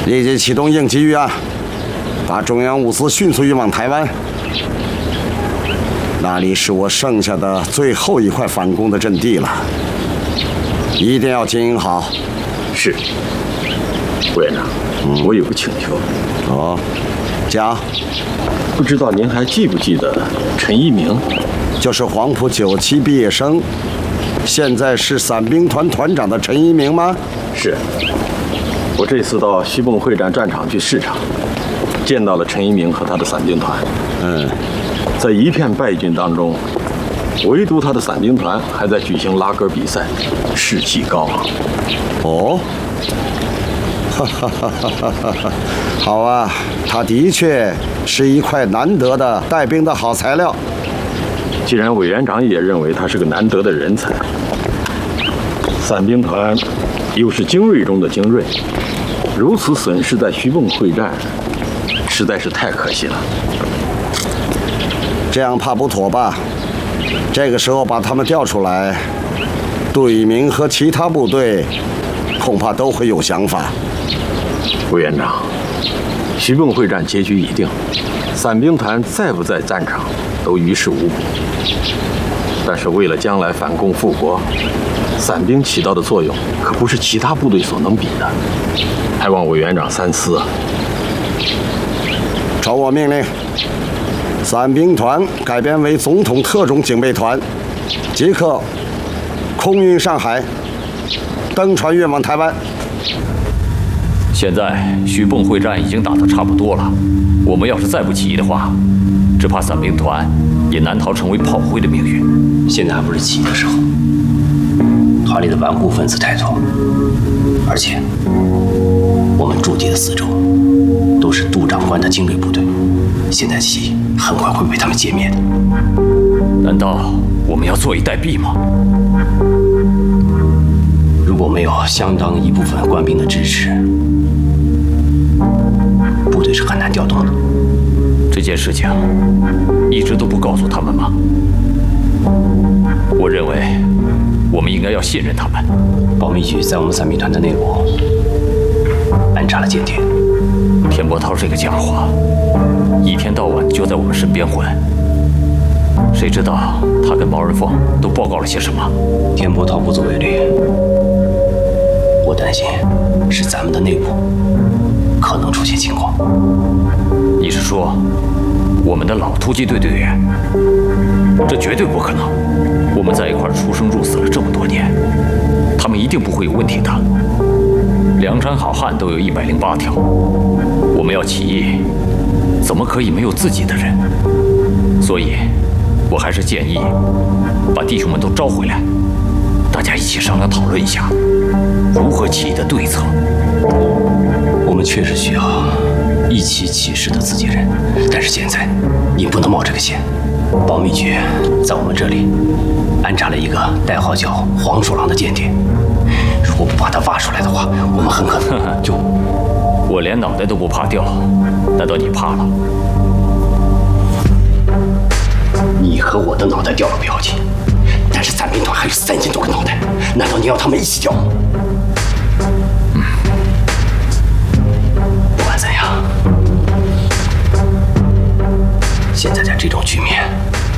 立即启动应急预案，把中央物资迅速运往台湾。那里是我剩下的最后一块反攻的阵地了，一定要经营好。 是，委员长，我有个请求。 哦，讲。 不知道您还记不记得陈一鸣？ 就是黄埔97毕业生，现在是伞兵团团长的陈一鸣吗？ 是。我这次到西蹦会战战场去视察，见到了陈一鸣和他的伞兵团。在一片败军当中，唯独他的伞兵团还在举行拉杆比赛，士气高昂。 哦，哈哈哈哈哈！好啊，他的确是一块难得的带兵的好材料。 既然委员长也认为他是个难得的人才，伞兵团又是精锐中的精锐，如此损失在徐蚌会战，实在是太可惜了。 这样怕不妥吧？这个时候把他们调出来，队名和其他部队恐怕都会有想法。 委员长，徐蚌会战结局已定，伞兵团在不在战场都于事无补。但是为了将来反攻复国，伞兵起到的作用可不是其他部队所能比的，还望委员长三思啊！ 传我命令，伞兵团改编为总统特种警备团，即刻空运上海，登船运往台湾。 现在徐蚌会战已经打得差不多了，我们要是再不起义的话，只怕伞兵团也难逃成为炮灰的命运。 现在还不是起义的时候，团里的顽固分子太多，而且我们驻地的四周都是杜长官的精锐部队，现在起义很快会被他们歼灭的。 难道我们要坐以待毙吗？ 如果没有相当一部分官兵的支持，部队是很难调动的。 这件事情一直都不告诉他们吗？我认为我们应该要信任他们。 保密局在我们伞兵团的内部安插了间谍。 田伯涛这个家伙，一天到晚就在我们身边混，谁知道他跟毛人凤都报告了些什么？ 田伯涛不作为虑，我担心是咱们的内部可能出现情况。 你是说我们的老突击队队员？这绝对不可能！我们在一块出生入死了这么多年，他们一定不会有问题的。梁山好汉都有108条，我们要起义，怎么可以没有自己的人？所以，我还是建议把弟兄们都招回来，大家一起商量讨论一下如何起义的对策。 我们确实需要一起起事的自己人，但是现在你不能冒这个险。保密局在我们这里安插了一个代号叫黄鼠狼的间谍，如果不把他挖出来的话，我们很可能就…… 我连脑袋都不怕掉，难道你怕了？ 你和我的脑袋掉了不要紧，但是伞兵团还有3000多个脑袋，难道你要他们一起掉吗？不管怎样，现在这种局面，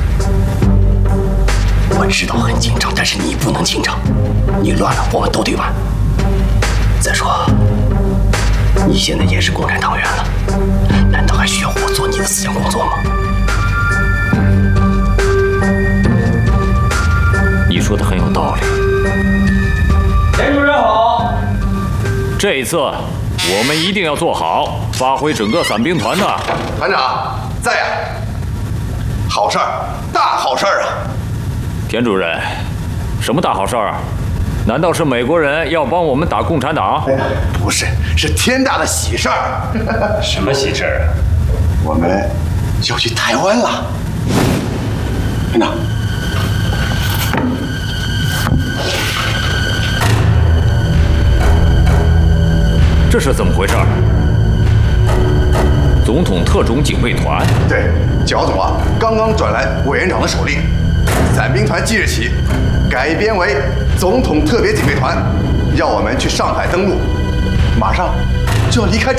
我知道很紧张，但是你不能紧张，你乱了，我们都得完。再说，你现在也是共产党员了，难道还需要我做你的思想工作吗？ 你说的很有道理。 田主任好， 这一次我们一定要做好，发挥整个伞兵团的。 团长在呀，好事儿，大好事儿啊！ 田主任，什么大好事儿？难道是美国人要帮我们打共产党？ 不是，是天大的喜事儿。 什么喜事儿啊？ 我们要去台湾了。团长， 这是怎么回事？总统特种警备团？ 对，焦总啊，刚刚转来委员长的手令，伞兵团即日起改编为总统特别警备团，要我们去上海登陆，马上就要离开。